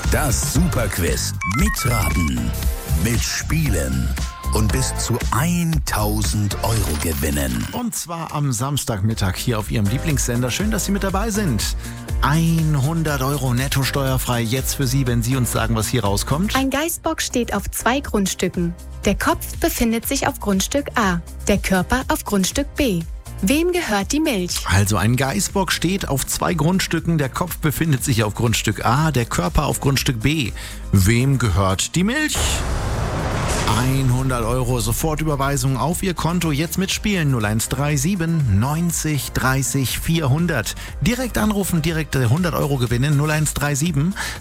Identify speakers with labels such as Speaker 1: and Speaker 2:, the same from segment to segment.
Speaker 1: Das Superquiz. Mitraten, mitspielen und bis zu 1.000 Euro gewinnen.
Speaker 2: Und zwar am Samstagmittag hier auf Ihrem Lieblingssender. Schön, dass Sie mit dabei sind. 100 Euro netto steuerfrei jetzt für Sie, wenn Sie uns sagen, was hier rauskommt.
Speaker 3: Ein Geißbock steht auf 2 Grundstücken. Der Kopf befindet sich auf Grundstück A, der Körper auf Grundstück B. Wem gehört die Milch?
Speaker 2: Also ein Geißbock steht auf 2 Grundstücken. Der Kopf befindet sich auf Grundstück A, der Körper auf Grundstück B. Wem gehört die Milch? 100 Euro Sofortüberweisung auf Ihr Konto. Jetzt mitspielen 0137 90 30 400. Direkt anrufen, direkt 100 Euro gewinnen. 0137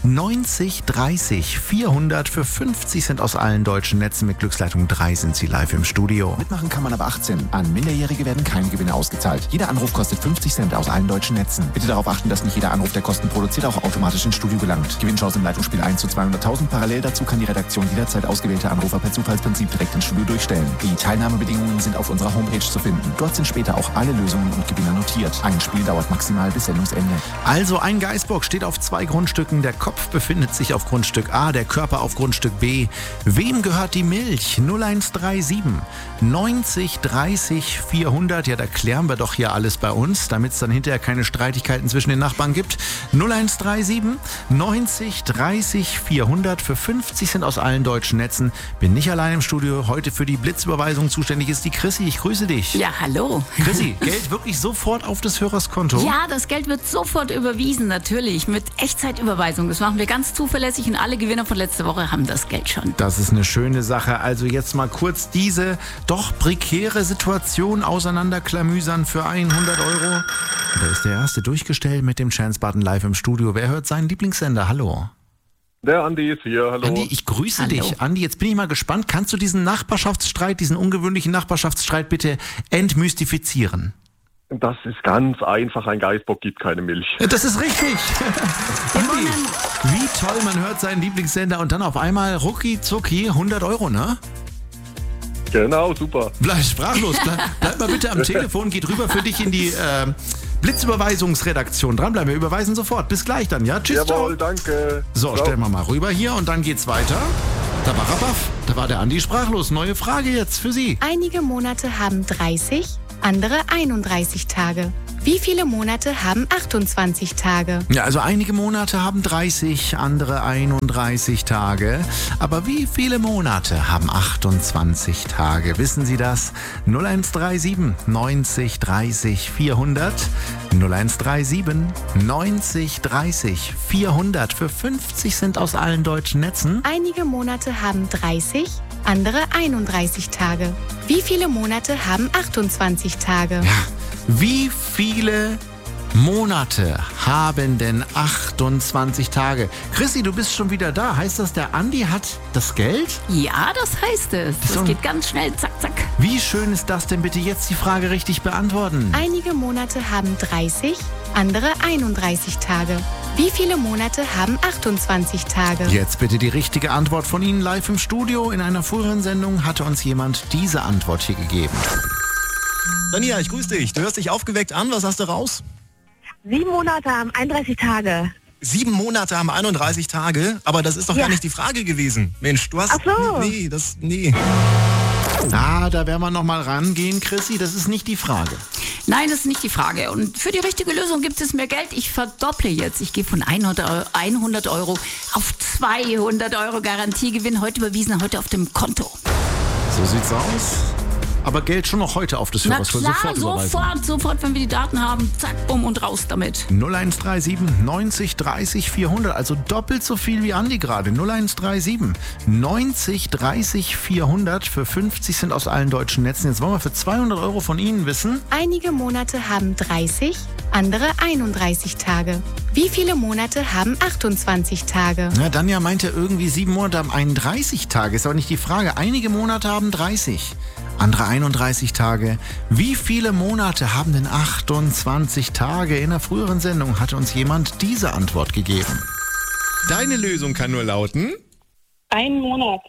Speaker 2: 90 30 400 für 50 Cent aus allen deutschen Netzen. Mit Glücksleitung 3 sind Sie live im Studio.
Speaker 4: Mitmachen kann man ab 18. An Minderjährige werden keine Gewinne ausgezahlt. Jeder Anruf kostet 50 Cent aus allen deutschen Netzen. Bitte darauf achten, dass nicht jeder Anruf, der Kosten produziert, auch automatisch ins Studio gelangt. Gewinnchance im Leitungsspiel 1 zu 200.000. Parallel dazu kann die Redaktion jederzeit ausgewählte Anrufer per Zufallsprinzip direkt ins Studio durchstellen. Die Teilnahmebedingungen sind auf unserer Homepage zu finden. Dort sind später auch alle Lösungen und Gewinner notiert. Ein Spiel dauert maximal bis Sendungsende.
Speaker 2: Also ein Geißbock steht auf 2 Grundstücken. Der Kopf befindet sich auf Grundstück A, der Körper auf Grundstück B. Wem gehört die Milch? 0137 90 30 400. Ja, da klären wir doch hier alles bei uns, damit es dann hinterher keine Streitigkeiten zwischen den Nachbarn gibt. 0137 90 30 400 für 50 Cent aus allen deutschen Netzen. Bin nicht allein im Studio. Heute für die Blitzüberweisung zuständig ist die Chrissy. Ich grüße dich.
Speaker 5: Ja, hallo.
Speaker 2: Chrissy, Geld wirklich sofort auf des Hörers Konto?
Speaker 5: Ja, das Geld wird sofort überwiesen, natürlich, mit Echtzeitüberweisung. Das machen wir ganz zuverlässig und alle Gewinner von letzter Woche haben das Geld schon.
Speaker 2: Das ist eine schöne Sache. Also jetzt mal kurz diese doch prekäre Situation auseinanderklamüsern für 100 Euro. Da ist der Erste durchgestellt mit dem Chance-Button live im Studio. Wer hört seinen Lieblingssender? Hallo.
Speaker 6: Der Andi ist hier, hallo.
Speaker 2: Andi, ich grüße dich. Andi, jetzt bin ich mal gespannt. Kannst du diesen Nachbarschaftsstreit, diesen ungewöhnlichen Nachbarschaftsstreit bitte entmystifizieren?
Speaker 6: Das ist ganz einfach, ein Geißbock gibt keine Milch.
Speaker 2: Das ist richtig. Andi, wie toll, man hört seinen Lieblingssender und dann auf einmal rucki zucki 100 Euro, ne?
Speaker 6: Genau, super.
Speaker 2: Bleib sprachlos. Bleib mal bitte am Telefon, geht rüber für dich in die Blitzüberweisungsredaktion. Dranbleiben, wir überweisen sofort. Bis gleich dann, ja? Tschüss,
Speaker 6: Jawohl,
Speaker 2: ciao.
Speaker 6: danke.
Speaker 2: So,
Speaker 6: ciao.
Speaker 2: Stellen wir mal rüber hier und dann geht's weiter. Da war Rabaff, da war der Andi sprachlos. Neue Frage jetzt für Sie.
Speaker 3: Einige Monate haben 30, andere 31 Tage. Wie viele Monate haben 28 Tage?
Speaker 2: Ja, also einige Monate haben 30, andere 31 Tage. Aber wie viele Monate haben 28 Tage? Wissen Sie das? 0137 90 30 400. 0137 90 30 400 für 50 Cent aus allen deutschen Netzen.
Speaker 3: Einige Monate haben 30, andere 31 Tage. Wie viele Monate haben 28 Tage?
Speaker 2: Ja. Wie viele Monate haben denn 28 Tage? Chrissy, du bist schon wieder da. Heißt das, der Andi hat das Geld?
Speaker 5: Ja, das heißt es. Das geht ganz schnell, zack, zack.
Speaker 2: Wie schön ist das denn? Bitte jetzt die Frage richtig beantworten.
Speaker 3: Einige Monate haben 30, andere 31 Tage. Wie viele Monate haben 28 Tage?
Speaker 2: Jetzt bitte die richtige Antwort von Ihnen live im Studio. In einer früheren Sendung hatte uns jemand diese Antwort hier gegeben.
Speaker 7: Dania, ich grüße dich. Du hörst dich aufgeweckt an. Was hast du raus?
Speaker 8: 7 Monate haben 31 Tage.
Speaker 7: 7 Monate haben 31 Tage, aber das ist doch gar nicht die Frage gewesen. Mensch, du hast...
Speaker 8: Ach so.
Speaker 7: Nee.
Speaker 2: Ah, da werden wir nochmal rangehen, Chrissy. Das ist nicht die Frage.
Speaker 5: Nein, das ist nicht die Frage. Und für die richtige Lösung gibt es mehr Geld. Ich verdopple jetzt. Ich gehe von 100 Euro auf 200 Euro Garantiegewinn. Heute überwiesen, heute auf dem Konto.
Speaker 2: So sieht's aus. Aber Geld schon noch heute auf das Hörers.
Speaker 5: Na klar, sofort, wenn wir die Daten haben. Zack, bumm und raus damit.
Speaker 2: 0137 90 30 400, also doppelt so viel wie Andi gerade. 0137 90 30 400 für 50 Cent aus allen deutschen Netzen. Jetzt wollen wir für 200 Euro von Ihnen wissen.
Speaker 3: Einige Monate haben 30, andere 31 Tage. Wie viele Monate haben 28 Tage?
Speaker 2: Ja, Danja meinte irgendwie 7 Monate haben 31 Tage. Ist aber nicht die Frage. Einige Monate haben 30. Andere 31 Tage. Wie viele Monate haben denn 28 Tage? In der früheren Sendung hatte uns jemand diese Antwort gegeben. Deine Lösung kann nur lauten...
Speaker 8: 1 Monat.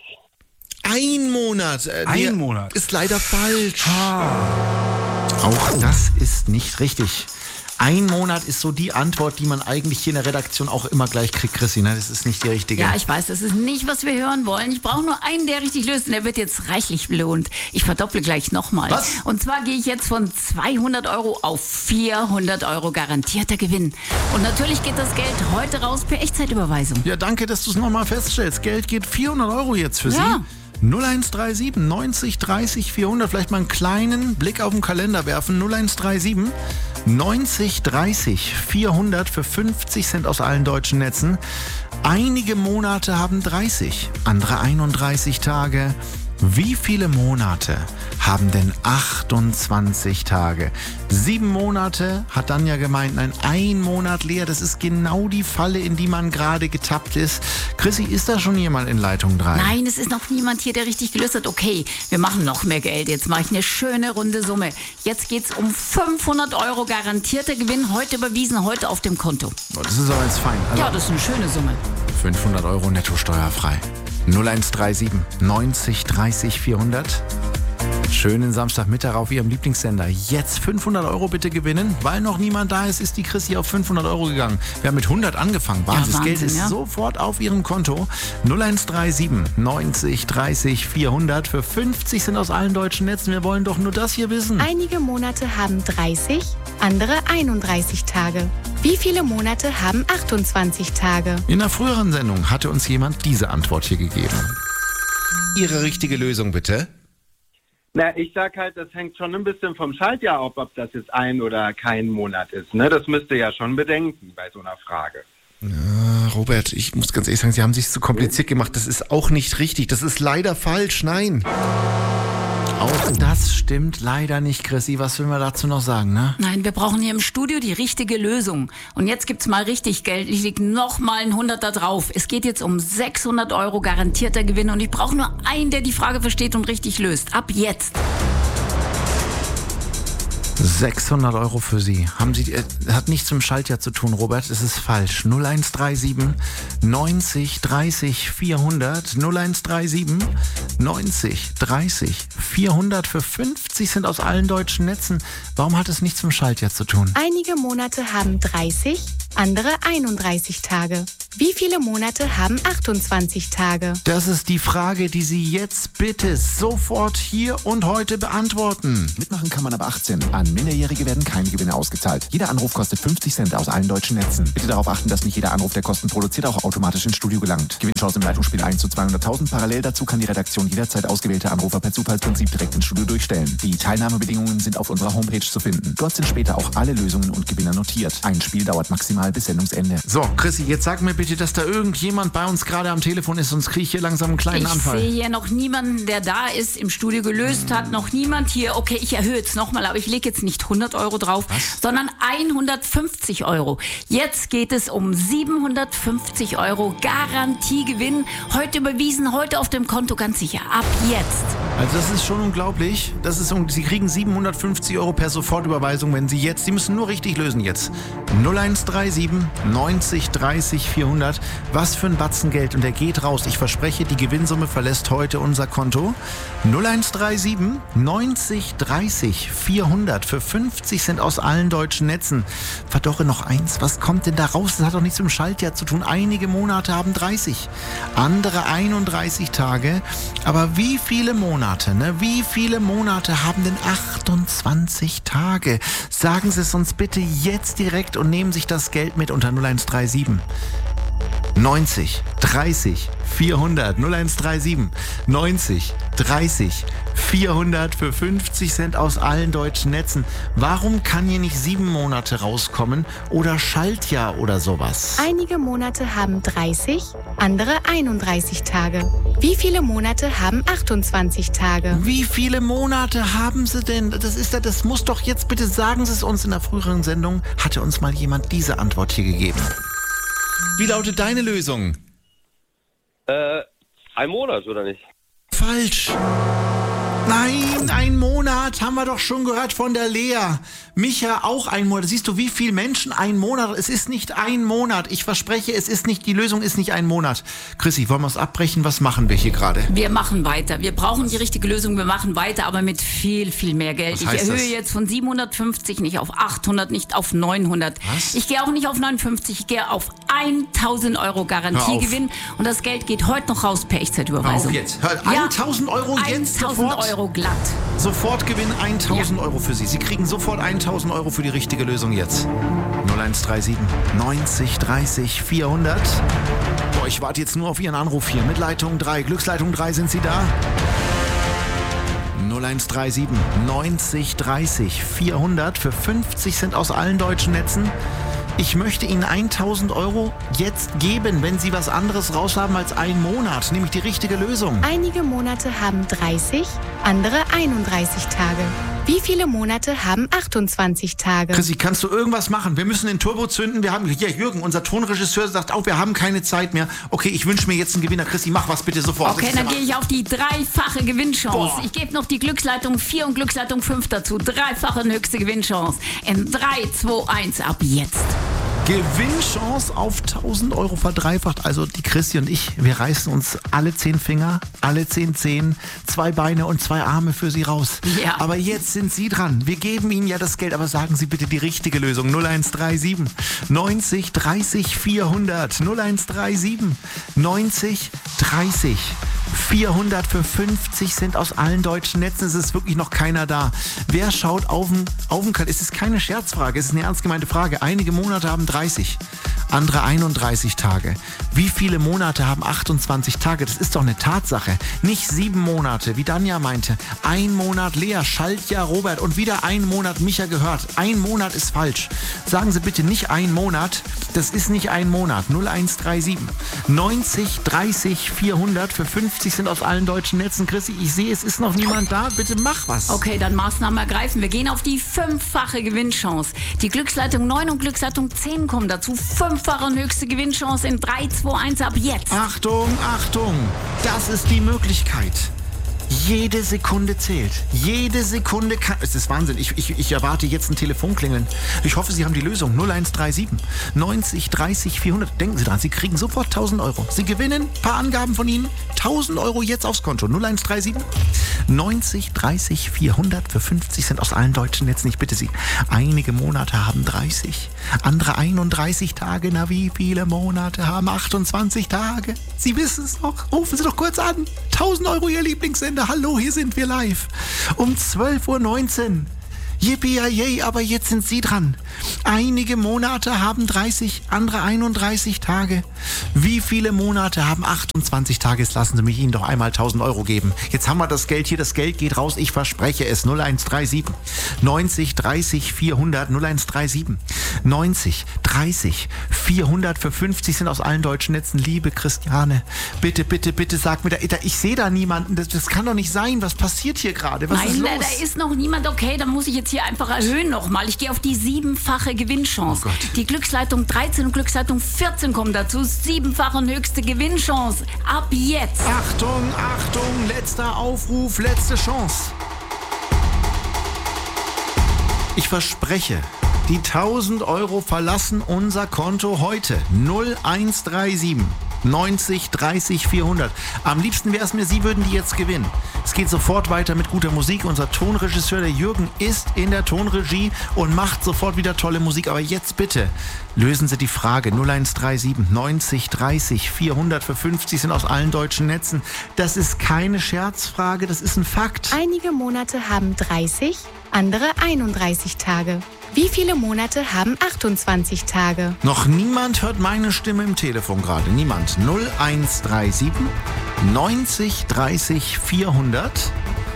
Speaker 2: 1 Monat.
Speaker 9: Ein Monat.
Speaker 2: Ist leider falsch. Auch das ist nicht richtig. Ein Monat ist so die Antwort, die man eigentlich hier in der Redaktion auch immer gleich kriegt, Chrissy. Ne? Das ist nicht die richtige.
Speaker 5: Ja, ich weiß, das ist nicht, was wir hören wollen. Ich brauche nur einen, der richtig löst und der wird jetzt reichlich belohnt. Ich verdopple gleich nochmal.
Speaker 2: Was?
Speaker 5: Und zwar gehe ich jetzt von 200 Euro auf 400 Euro garantierter Gewinn. Und natürlich geht das Geld heute raus per Echtzeitüberweisung.
Speaker 2: Ja, danke, dass du es nochmal feststellst. Geld geht 400 Euro jetzt für
Speaker 5: Ja.
Speaker 2: Sie. 0137 90 30 400. Vielleicht mal einen kleinen Blick auf den Kalender werfen. 0137 90 30 400 für 50 Cent aus allen deutschen Netzen. Einige Monate haben 30, andere 31 Tage. Wie viele Monate haben denn 28 Tage? 7 Monate hat Danja gemeint, nein, ein Monat leer. Das ist genau die Falle, in die man gerade getappt ist. Chrissy, ist da schon jemand in Leitung 3?
Speaker 5: Nein, es ist noch niemand hier, der richtig gelöst hat. Okay, wir machen noch mehr Geld. Jetzt mache ich eine schöne runde Summe. Jetzt geht's um 500 Euro garantierter Gewinn. Heute überwiesen, heute auf dem Konto.
Speaker 2: Oh, das ist aber jetzt fein. Also
Speaker 5: Ja, das ist eine schöne Summe.
Speaker 2: 500 Euro netto steuerfrei. 0137 90 30 400. Schönen Samstagmittag auf Ihrem Lieblingssender. Jetzt 500 Euro bitte gewinnen. Weil noch niemand da ist, ist die Chrissy auf 500 Euro gegangen. Wir haben mit 100 angefangen. Wahnsinn, das Geld ist sofort auf Ihrem Konto. 0137 90 30 400. Für 50 sind aus allen deutschen Netzen. Wir wollen doch nur das hier wissen.
Speaker 3: Einige Monate haben 30, andere 31 Tage. Wie viele Monate haben 28 Tage?
Speaker 2: In einer früheren Sendung hatte uns jemand diese Antwort hier gegeben. Ihre richtige Lösung bitte.
Speaker 9: Na, ich sag halt, das hängt schon ein bisschen vom Schaltjahr ab, ob das jetzt ein oder kein Monat ist. Ne? Das müsst ihr ja schon bedenken bei so einer Frage.
Speaker 2: Ja, Robert, ich muss ganz ehrlich sagen, Sie haben sich zu kompliziert gemacht. Das ist auch nicht richtig. Das ist leider falsch. Nein. Auch das stimmt leider nicht, Chrissy. Was will man dazu noch sagen, ne?
Speaker 5: Nein, wir brauchen hier im Studio die richtige Lösung. Und jetzt gibt's mal richtig Geld. Ich leg noch mal ein 100 da drauf. Es geht jetzt um 600 Euro garantierter Gewinn. Und ich brauche nur einen, der die Frage versteht und richtig löst. Ab jetzt.
Speaker 2: 600 Euro für Sie. Hat nichts mit dem Schaltjahr zu tun, Robert. Es ist falsch. 0137 90 30 400. 0137 90 30 400 für 50 sind aus allen deutschen Netzen. Warum hat es nichts mit dem Schaltjahr zu tun?
Speaker 3: Einige Monate haben 30, andere 31 Tage. Wie viele Monate haben 28 Tage?
Speaker 2: Das ist die Frage, die Sie jetzt bitte sofort hier und heute beantworten.
Speaker 4: Mitmachen kann man ab 18. An Minderjährige werden keine Gewinne ausgezahlt. Jeder Anruf kostet 50 Cent aus allen deutschen Netzen. Bitte darauf achten, dass nicht jeder Anruf, der Kosten produziert, auch automatisch ins Studio gelangt. Gewinnchance im Leitungsspiel 1 zu 200.000. Parallel dazu kann die Redaktion jederzeit ausgewählte Anrufer per Zufallsprinzip direkt ins Studio durchstellen. Die Teilnahmebedingungen sind auf unserer Homepage zu finden. Dort sind später auch alle Lösungen und Gewinner notiert. Ein Spiel dauert maximal bis Sendungsende.
Speaker 2: So, Chrissy, jetzt sag mir bitte, dass da irgendjemand bei uns gerade am Telefon ist, sonst kriege ich hier langsam einen kleinen Anfall.
Speaker 5: Ich sehe hier noch niemanden, der da ist, im Studio gelöst hat. Noch niemand hier. Okay, ich erhöhe jetzt nochmal, aber ich lege jetzt nicht 100 Euro drauf, sondern 150 Euro. Jetzt geht es um 750 Euro Garantiegewinn. Heute überwiesen, heute auf dem Konto, ganz sicher. Ab jetzt.
Speaker 2: Also das ist schon unglaublich. Sie kriegen 750 Euro per Sofortüberweisung, wenn Sie müssen nur richtig lösen jetzt. 0137 90 30 400. Was für ein Batzen Geld. Und der geht raus. Ich verspreche, die Gewinnsumme verlässt heute unser Konto. 0137 90 30 400 für 50 Cent aus allen deutschen Netzen. Verdorre noch eins. Was kommt denn da raus? Das hat doch nichts mit dem Schaltjahr zu tun. Einige Monate haben 30, andere 31 Tage. Aber wie viele Monate, Wie viele Monate haben denn 28 Tage? Sagen Sie es uns bitte jetzt direkt und nehmen sich das Geld mit unter 0137 90 30 400. 0137 90 30 400 für 50 Cent aus allen deutschen Netzen. Warum kann hier nicht 7 Monate rauskommen oder Schaltjahr oder sowas?
Speaker 3: Einige Monate haben 30, andere 31 Tage. Wie viele Monate haben 28 Tage?
Speaker 2: Wie viele Monate haben Sie denn? Das muss doch jetzt, bitte sagen Sie es uns. In der früheren Sendung hatte uns mal jemand diese Antwort hier gegeben. Wie lautet deine Lösung?
Speaker 6: Ein Monat, oder nicht?
Speaker 2: Falsch. Nein, ein Monat. Monat haben wir doch schon gehört von der Lea. Micha auch ein Monat. Siehst du, wie viele Menschen ein Monat? Es ist nicht ein Monat. Ich verspreche, die Lösung ist nicht ein Monat. Chrissy, wollen wir es abbrechen? Was machen wir hier gerade?
Speaker 5: Wir machen weiter. Wir brauchen die richtige Lösung. Wir machen weiter, aber mit viel, viel mehr Geld. Ich erhöhe jetzt von 750 nicht auf 800, nicht auf 900.
Speaker 2: Was?
Speaker 5: Ich gehe auch nicht auf 59. Ich gehe auf 1000 Euro Garantiegewinn. Und das Geld geht heute noch raus per Echtzeitüberweisung.
Speaker 2: Jetzt. 1000 Euro jetzt
Speaker 5: 1000
Speaker 2: sofort?
Speaker 5: Euro glatt.
Speaker 2: Sofort Gewinn 1000 Euro für Sie. Sie kriegen sofort 1000 Euro für die richtige Lösung jetzt. 0137 90 30 400. Boah, ich warte jetzt nur auf Ihren Anruf hier mit Leitung 3. Glücksleitung 3, sind Sie da? 0137 90 30 400 für 50 Cent aus allen deutschen Netzen. Ich möchte Ihnen 1000 Euro jetzt geben, wenn Sie was anderes raushaben als einen Monat, nämlich die richtige Lösung.
Speaker 3: Einige Monate haben 30, andere 31 Tage. Wie viele Monate haben 28 Tage?
Speaker 2: Chrissy, kannst du irgendwas machen? Wir müssen den Turbo zünden. Wir haben hier Jürgen, unser Tonregisseur, sagt auch, wir haben keine Zeit mehr. Okay, ich wünsche mir jetzt einen Gewinner. Chrissy, mach was bitte sofort.
Speaker 5: Okay, dann gehe ich auf die dreifache Gewinnchance.
Speaker 2: Boah.
Speaker 5: Ich gebe noch die Glücksleitung 4 und Glücksleitung 5 dazu. Dreifache höchste Gewinnchance. In 3, 2, 1, ab jetzt.
Speaker 2: Gewinnchance auf 1000 Euro verdreifacht. Also die Chrissy und ich, wir reißen uns alle 10 Finger, alle 10 Zehen, 2 Beine und 2 Arme für Sie raus.
Speaker 5: Ja.
Speaker 2: Aber jetzt sind Sie dran. Wir geben Ihnen ja das Geld, aber sagen Sie bitte die richtige Lösung. 0137 90 30 400. 0137 90 30 400 für 50 Cent aus allen deutschen Netzen. Es ist wirklich noch keiner da. Wer schaut auf den Kalender? Es ist keine Scherzfrage, es ist eine ernst gemeinte Frage. Einige Monate haben 30, andere 31 Tage. Wie viele Monate haben 28 Tage? Das ist doch eine Tatsache. Nicht 7 Monate, wie Danja meinte. Ein Monat Lea, Schaltjahr Robert und wieder ein Monat Micha gehört. Ein Monat ist falsch. Sagen Sie bitte nicht ein Monat. Das ist nicht ein Monat. 0137 90 30 400 für 50 sind aus allen deutschen Netzen. Chrissy, ich sehe, es ist noch niemand da. Bitte mach was.
Speaker 5: Okay, dann Maßnahmen ergreifen. Wir gehen auf die 5-fache Gewinnchance. Die Glücksleitung 9 und Glücksleitung 10 kommen dazu. 5-fache höchste Gewinnchance in 3, 2, 1 ab jetzt.
Speaker 2: Achtung, Achtung. Das ist die Möglichkeit. Jede Sekunde zählt. Jede Sekunde kann... Es ist Wahnsinn. Ich erwarte jetzt ein Telefonklingeln. Ich hoffe, Sie haben die Lösung. 0137 90 30 400. Denken Sie dran, Sie kriegen sofort 1000 Euro. Sie gewinnen, ein paar Angaben von Ihnen. 1000 Euro jetzt aufs Konto. 0137 90 30 400 für 50 Cent aus allen deutschen Netzen. Ich bitte Sie. Einige Monate haben 30, andere 31 Tage. Na, wie viele Monate haben 28 Tage? Sie wissen es noch. Rufen Sie doch kurz an. 1000 Euro Ihr Lieblingssender. Hallo, hier sind wir live. Um 12:19 Uhr. Yippie, aber jetzt sind Sie dran. Einige Monate haben 30, andere 31 Tage. Wie viele Monate haben 28 Tage? Jetzt lassen Sie mich Ihnen doch einmal 1000 Euro geben. Jetzt haben wir das Geld hier, das Geld geht raus, ich verspreche es. 0137 90 30 400, 0137 90 30 400 für 50 sind aus allen deutschen Netzen. Liebe Christiane, bitte, bitte, bitte sag mir, ich sehe da niemanden, das kann doch nicht sein, was passiert hier gerade? Was ist los?
Speaker 5: Nein, da ist noch niemand, okay, dann muss ich jetzt hier einfach erhöhen nochmal. Ich gehe auf die 7-fache Gewinnchance.
Speaker 2: Oh Gott.
Speaker 5: Die Glücksleitung 13 und Glücksleitung 14 kommen dazu. 7-fache höchste Gewinnchance. Ab jetzt.
Speaker 2: Achtung, Achtung, letzter Aufruf, letzte Chance. Ich verspreche, die 1000 Euro verlassen unser Konto heute. 0137 90 30 400. Am liebsten wäre es mir, Sie würden die jetzt gewinnen. Es geht sofort weiter mit guter Musik. Unser Tonregisseur, der Jürgen, ist in der Tonregie und macht sofort wieder tolle Musik. Aber jetzt bitte lösen Sie die Frage. 0137 90 30 400 für 50 sind aus allen deutschen Netzen. Das ist keine Scherzfrage, das ist ein Fakt.
Speaker 3: Einige Monate haben 30, andere 31 Tage. Wie viele Monate haben 28 Tage?
Speaker 2: Noch niemand hört meine Stimme im Telefon gerade. Niemand. 0137 90 30 400.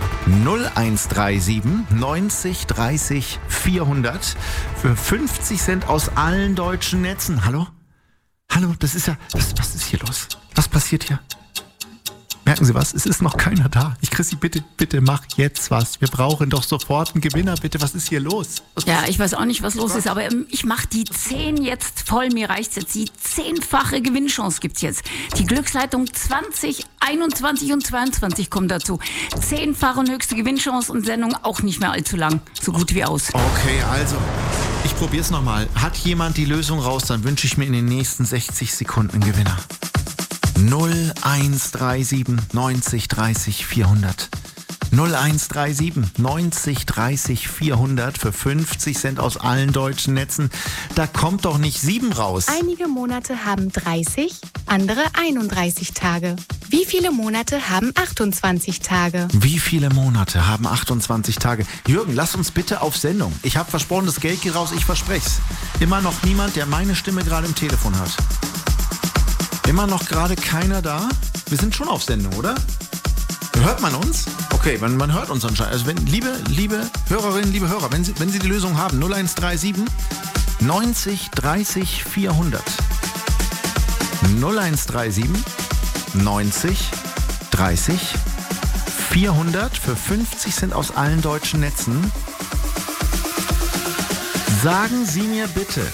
Speaker 2: 0137 90 30 400 für 50 Cent aus allen deutschen Netzen. Hallo? Hallo, das ist ja... Was ist hier los? Was passiert hier? Wissen Sie was? Es ist noch keiner da. Chrissy, bitte mach jetzt was. Wir brauchen doch sofort einen Gewinner, bitte. Was ist hier los?
Speaker 5: Ja, ich weiß auch nicht, was los ist, aber ich mache die 10 jetzt voll. Mir reicht's jetzt. Die 10-fache Gewinnchance gibt's jetzt. Die Glücksleitung 20, 21 und 22 kommen dazu. 10-fache und höchste Gewinnchance und Sendung auch nicht mehr allzu lang. So gut wie aus.
Speaker 2: Okay, also, ich probier's nochmal. Hat jemand die Lösung raus, dann wünsche ich mir in den nächsten 60 Sekunden einen Gewinner. 0137 90 30 400. 0137 90 30 400 für 50 Cent aus allen deutschen Netzen. Da kommt doch nicht 7 raus.
Speaker 3: Einige Monate haben 30, andere 31 Tage. Wie viele Monate haben 28 Tage?
Speaker 2: Wie viele Monate haben 28 Tage? Jürgen, lass uns bitte auf Sendung. Ich habe versprochen, das Geld geht raus, ich verspreche es. Immer noch niemand, der meine Stimme gerade im Telefon hat. Immer noch gerade keiner da? Wir sind schon auf Sendung, oder? Hört man uns? Okay, man hört uns anscheinend. Also liebe Hörerinnen, liebe Hörer, wenn Sie die Lösung haben, 0137 90 30 400. 0137 90 30 400 für 50 Cent aus allen deutschen Netzen. Sagen Sie mir bitte,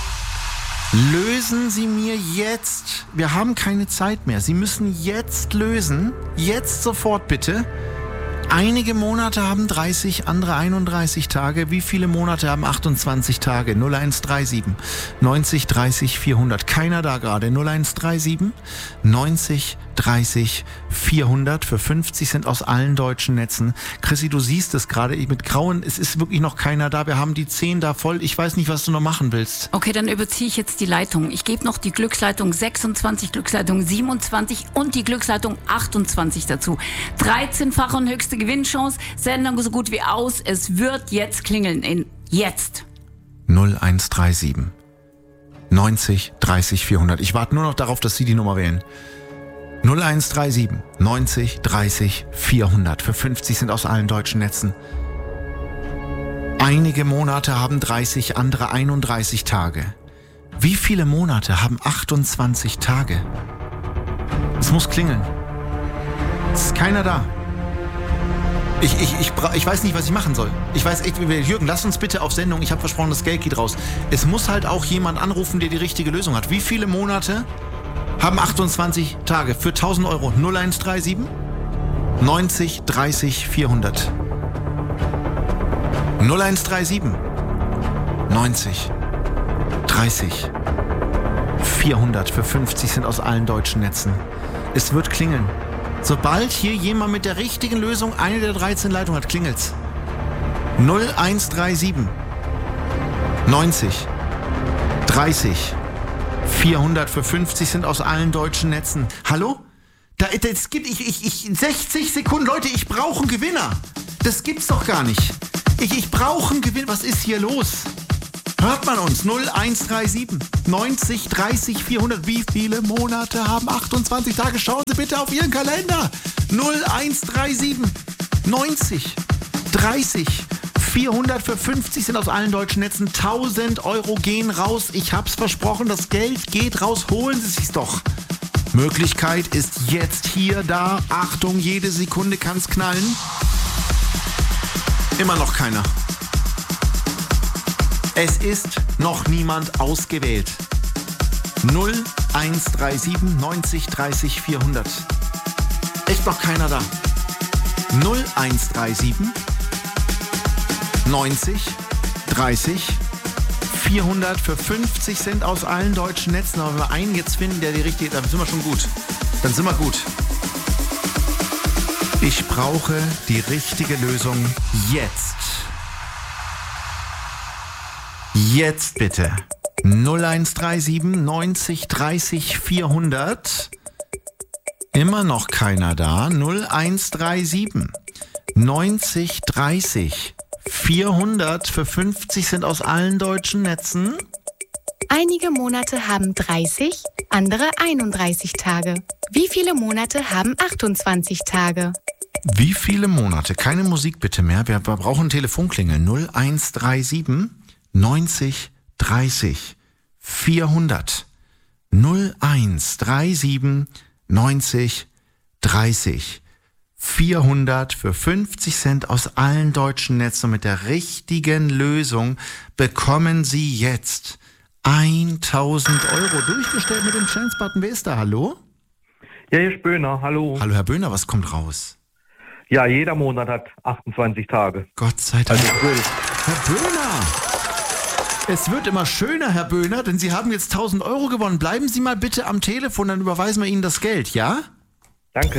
Speaker 2: lösen Sie mir jetzt, wir haben keine Zeit mehr, Sie müssen jetzt lösen, jetzt sofort bitte. Einige Monate haben 30, andere 31 Tage. Wie viele Monate haben 28 Tage? 0137 90 30 400. Keiner da gerade. 0137 90 30 400 für 50 Cent aus allen deutschen Netzen. Chrissy, du siehst es gerade mit Grauen. Es ist wirklich noch keiner da. Wir haben die 10 da voll. Ich weiß nicht, was du noch machen willst.
Speaker 5: Okay, dann überziehe ich jetzt die Leitung. Ich gebe noch die Glücksleitung 26, Glücksleitung 27 und die Glücksleitung 28 dazu. 13-fache und höchste Gewinnchance. Sendung so gut wie aus. Es wird jetzt klingeln. Jetzt.
Speaker 2: 0137 90 30 400. Ich warte nur noch darauf, dass Sie die Nummer wählen. 0137 90 30 400 für 50 Cent aus allen deutschen Netzen. Einige Monate haben 30, andere 31 Tage. Wie viele Monate haben 28 Tage? Es muss klingeln. Es ist keiner da. Ich weiß nicht, was ich machen soll. Ich weiß echt, Jürgen, lass uns bitte auf Sendung. Ich habe versprochen, das Geld geht raus. Es muss halt auch jemand anrufen, der die richtige Lösung hat. Wie viele Monate haben 28 Tage für 1000 Euro? 0137 90 30 400. 0137 90 30 400 für 50 Cent aus allen deutschen Netzen. Es wird klingeln. Sobald hier jemand mit der richtigen Lösung eine der 13 Leitungen hat, klingelt's. 0137 90 30 400 für 50 Cent aus allen deutschen Netzen. Hallo? Es gibt 60 Sekunden. Leute, ich brauche einen Gewinner. Das gibt's doch gar nicht. Ich brauche einen Gewinner. Was ist hier los? Hört man uns? 0137 90 30 400. Wie viele Monate haben 28 Tage? Schauen Sie bitte auf Ihren Kalender. 0137 90 30 400 für 50 Cent aus allen deutschen Netzen. 1000 Euro gehen raus. Ich hab's versprochen, das Geld geht raus. Holen Sie sich's doch. Möglichkeit ist jetzt hier da. Achtung, jede Sekunde kann's knallen. Immer noch keiner. Es ist noch niemand ausgewählt. 0137 90 30 400. Echt noch keiner da. 0137 90 30 400 für 50 Cent aus allen deutschen Netzen. Aber wenn wir einen jetzt finden, der die richtige, dann sind wir schon gut. Dann sind wir gut. Ich brauche die richtige Lösung jetzt. Jetzt bitte. 0137 90 30 400. Immer noch keiner da. 0137 90 30 400 für 50 Cent aus allen deutschen Netzen.
Speaker 3: Einige Monate haben 30, andere 31 Tage. Wie viele Monate haben 28 Tage?
Speaker 2: Wie viele Monate? Keine Musik bitte mehr. Wir brauchen Telefonklingel. 0137 90 30 400. 0137 90 30, 400 für 50 Cent aus allen deutschen Netzen. Und mit der richtigen Lösung bekommen Sie jetzt 1.000 Euro. Durchgestellt mit dem Chance-Button. Wer ist da? Hallo?
Speaker 10: Ja, hier ist Böhner. Hallo.
Speaker 2: Hallo, Herr Böhner, was kommt raus?
Speaker 10: Ja, jeder Monat hat 28 Tage.
Speaker 2: Gott sei Dank.
Speaker 10: Also 12.
Speaker 2: Herr Böhner! Es wird immer schöner, Herr Böhner, denn Sie haben jetzt 1.000 Euro gewonnen. Bleiben Sie mal bitte am Telefon, dann überweisen wir Ihnen das Geld, ja?